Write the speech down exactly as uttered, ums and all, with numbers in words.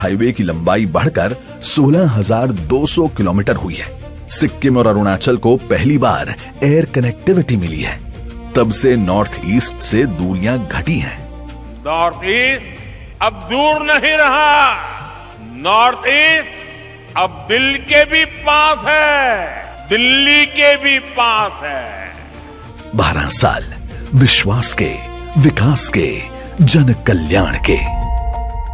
Highway की लंबाई बढ़कर सोलह हज़ार दो सौ किलोमीटर हुई है। सिक्किम और अरुणाचल को पहली बार एयर कनेक्टिविटी मिली है। तब से नॉर्थ ईस्ट से दूरियां घटी हैं। नॉर्थ ईस्ट अब दूर नहीं रहा। नॉर्थ ईस्ट अब दिल के भी पास है, दिल्ली के भी पास है। बारह साल विश्वास के, विकास के, जन कल्याण के।